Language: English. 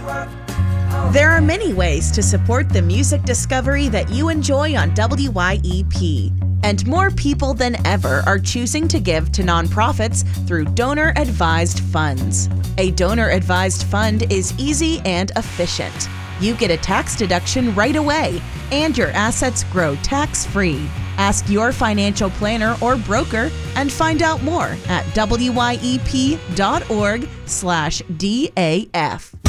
There are many ways to support the music discovery that you enjoy on WYEP. And more people than ever are choosing to give to nonprofits through donor-advised funds. A donor-advised fund is easy and efficient. You get a tax deduction right away, and your assets grow tax-free. Ask your financial planner or broker and find out more at wyep.org/DAF.